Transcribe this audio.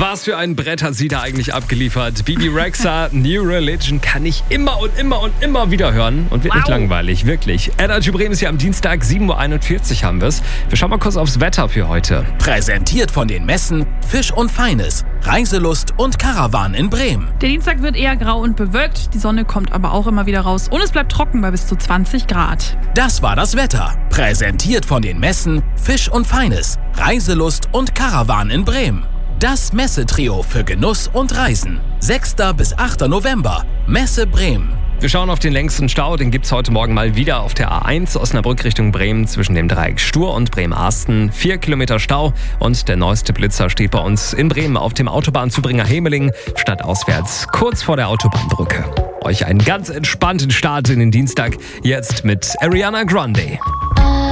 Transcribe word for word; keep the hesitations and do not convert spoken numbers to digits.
Was für ein Brett hat sie da eigentlich abgeliefert? Bibi Rexha, New Religion kann ich immer und immer und immer wieder hören und wird wow. nicht langweilig, wirklich. Energy Bremen ist hier am Dienstag, sieben Uhr einundvierzig haben wir es. Wir schauen mal kurz aufs Wetter für heute. Präsentiert von den Messen Fisch und Feines, Reiselust und Karawan in Bremen. Der Dienstag wird eher grau und bewölkt, die Sonne kommt aber auch immer wieder raus und es bleibt trocken bei bis zu zwanzig Grad. Das war das Wetter. Präsentiert von den Messen Fisch und Feines, Reiselust und Karawan in Bremen. Das Messetrio für Genuss und Reisen. sechster bis achter November. Messe Bremen. Wir schauen auf den längsten Stau, den gibt's heute Morgen mal wieder auf der A eins Osnabrück Richtung Bremen zwischen dem Dreieck Stur und Bremen-Arsten. Vier Kilometer Stau und der neueste Blitzer steht bei uns in Bremen auf dem Autobahnzubringer Hemeling, stadtauswärts, kurz vor der Autobahnbrücke. Euch einen ganz entspannten Start in den Dienstag, jetzt mit Ariana Grande.